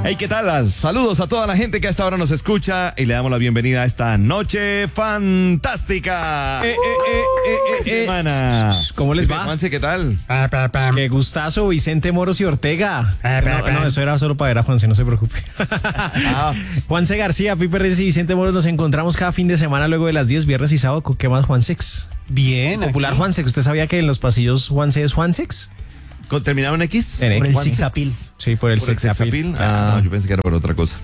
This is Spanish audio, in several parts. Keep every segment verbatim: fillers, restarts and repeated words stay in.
Hey, ¿qué tal? Saludos a toda la gente que a esta hora nos escucha y le damos la bienvenida a esta noche fantástica. Eh, eh, eh, eh, eh, semana. ¿Cómo les va? Juanse, ¿qué tal? Qué gustazo, Vicente Moros y Ortega. No, no, eso era solo para ver a Juanse, no se preocupe. Ah. Juanse García, Pipe Reyes y Vicente Moros nos encontramos cada fin de semana luego de las diez, viernes y sábado. ¿Qué más, Juansex? Bien. Popular aquí. Juansex. ¿Usted sabía que en los pasillos Juanse es Juansex? ¿Con- ¿Terminado en X? En Por el Juansex. sexapil. Sí, por el ¿Por el sexapil. sexapil? Ah, no, yo pensé que era por otra cosa.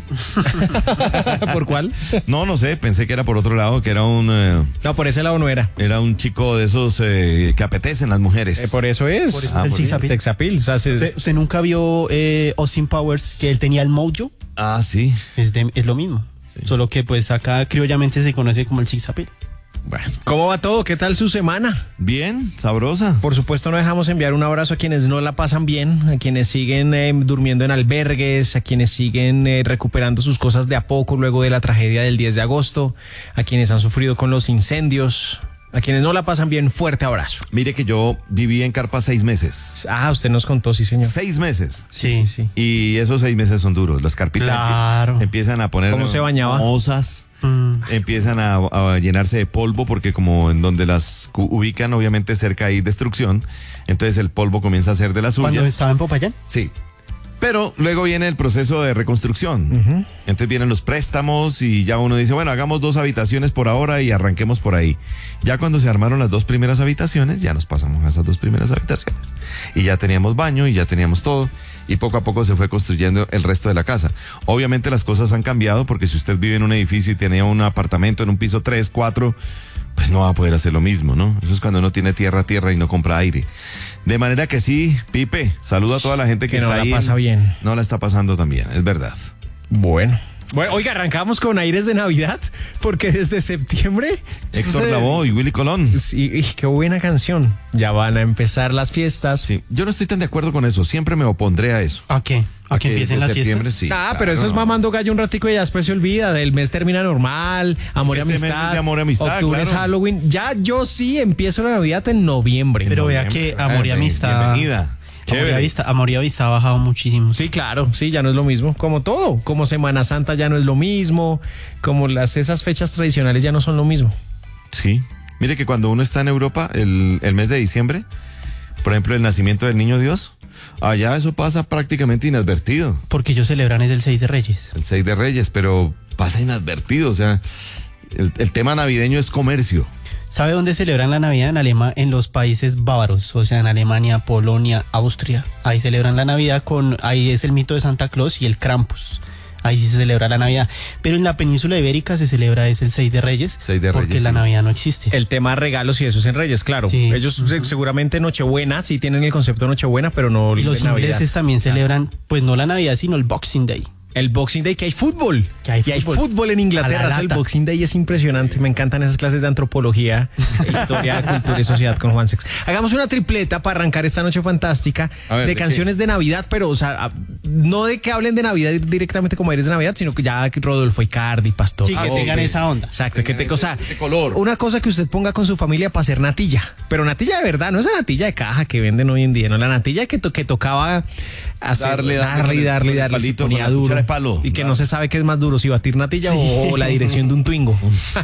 ¿Por cuál? No, no sé, pensé que era por otro lado, que era un eh, No, por ese lado no era. era un chico de esos eh, que apetecen las mujeres. Eh, por eso es. Por eso Ah, es el por sexapil. Sexapil. O sea, se- ¿Usted, usted nunca vio eh, Austin Powers, que él tenía el mojo? Ah, sí. Es, de- es lo mismo. Solo que pues acá criollamente se conoce como el sexapil. Bueno, ¿Cómo va todo? ¿Qué tal su semana? bien, sabrosa. Por supuesto, no dejamos enviar un abrazo a quienes no la pasan bien, a quienes siguen eh, durmiendo en albergues, a quienes siguen eh, recuperando sus cosas de a poco luego de la tragedia del diez de agosto, a quienes han sufrido con los incendios, a quienes no la pasan bien, fuerte abrazo. Mire que yo viví en carpa seis meses. Ah, usted nos contó, sí, señor. Seis meses. Sí. sí. Y esos seis meses son duros. Las carpitas Claro. empie- empiezan a poner ¿Cómo se bañaba? mozas, Mm. empiezan a, a llenarse de polvo porque como en donde las cu- ubican, obviamente cerca hay destrucción. Entonces el polvo comienza a ser de las Cuando suyas. estaba en Popayán. Sí. Pero luego viene el proceso de reconstrucción. Entonces vienen los préstamos y ya uno dice, bueno, hagamos dos habitaciones por ahora y arranquemos por ahí. Ya cuando se armaron las dos primeras habitaciones, ya nos pasamos a esas dos primeras habitaciones. Y ya teníamos baño y ya teníamos todo. Y poco a poco se fue construyendo el resto de la casa. Obviamente las cosas han cambiado porque si usted vive en un edificio y tenía un apartamento en un piso tres, cuatro, pues no va a poder hacer lo mismo, ¿no? Eso es cuando uno tiene tierra a tierra y no compra aire. De manera que sí, Pipe, saludo a toda la gente que, Que no está la ahí. pasa bien. No la está pasando tan bien, es verdad. Bueno. Bueno, oiga, arrancamos con aires de Navidad, porque desde septiembre... Héctor se- Lavoe y Willy Colón. Sí, y qué buena canción. Ya van a empezar las fiestas. Sí, yo no estoy tan de acuerdo con eso, siempre me opondré a eso. ¿A qué? ¿A que que empiecen de las septiembre fiestas? sí. Ah, claro, pero eso es no. mamando gallo un ratico y ya después se olvida. El mes termina normal, amor y Este mes amistad. es de amor y amistad, Octubre es claro. Halloween. Ya yo sí empiezo la Navidad en noviembre. Pero vea Noviembre. que Amor y Ah, Amistad. Bienvenida. Amor y Chévere. Amistad, Amor y Amistad ha bajado muchísimo. Sí, claro, sí, ya no es lo mismo. Como todo, como Semana Santa ya no es lo mismo, como las esas fechas tradicionales ya no son lo mismo. Sí. Mire que cuando uno está en Europa, el, el mes de diciembre, por ejemplo, el nacimiento del niño Dios, allá eso pasa prácticamente inadvertido. Porque ellos celebran es el seis de Reyes. El seis de Reyes, pero pasa inadvertido. O sea, el, el tema navideño es comercio. ¿Sabe dónde celebran la Navidad? En Alema, en los países bávaros, o sea, en Alemania, Polonia, Austria. Ahí celebran la Navidad con, ahí es el mito de Santa Claus y el Krampus. Ahí sí se celebra la Navidad. Pero en la península ibérica se celebra es el seis de Reyes, seis de porque Reyes, la sí. Navidad no existe. El tema regalos y eso es en Reyes, claro. Sí. Ellos se- seguramente Nochebuena, sí tienen el concepto de Nochebuena, pero no Y los de Navidad. ingleses también celebran, pues no la Navidad, sino el Boxing Day. El Boxing Day, que hay fútbol. Que hay y hay fútbol. fútbol en A Inglaterra. la Eso, el lata. Boxing Day es impresionante. Me encantan esas clases de antropología, historia, cultura y sociedad con Juan Sex. Hagamos una tripleta para arrancar esta noche fantástica A ver, de ¿de canciones de Navidad, pero o sea, a- no de que hablen de Navidad directamente como aires de Navidad, sino que ya que Rodolfo Icardi, Pastor. Sí, que Agobe. tengan esa onda. Exacto, que te cosa. ese color. Una cosa que usted ponga con su familia para hacer natilla, pero natilla de verdad, no esa natilla de caja que venden hoy en día, no la natilla que, to- que tocaba hacer, Darle, darle, darle y darle y con el darle, se palito, ponía con la cuchara duro de palo. y que Claro. no se sabe qué es más duro, si batir natilla o, o la dirección de un Twingo,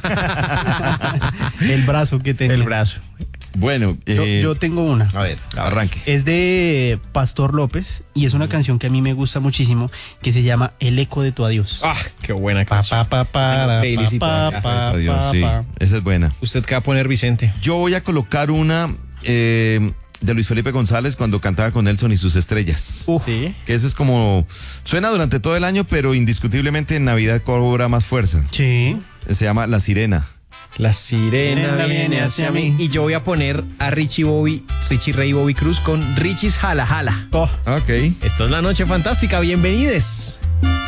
El brazo que tenga. el brazo. Bueno, Yo, eh, yo tengo una. a ver, arranque. Es de Pastor López y es una canción que a mí me gusta muchísimo que se llama El eco de tu adiós. Ah, qué buena Pa, canción. pa, pa, para, Playlist y pa, todo. pa, Adiós, pa, sí, pa. esa es buena. ¿Usted qué va a poner, Vicente? Yo voy a colocar una eh, de Luis Felipe González cuando cantaba con Nelson y sus estrellas. Uf. Sí. Que eso es como, suena durante todo el año, pero indiscutiblemente en Navidad cobra más fuerza. Sí. Se llama La Sirena. La sirena Sirena viene hacia mí. Y yo voy a poner a Richie Bobby, Richie Ray Bobby Cruz con Richie's Jala Jala. Oh. Ok. Esto es la noche fantástica, bienvenides.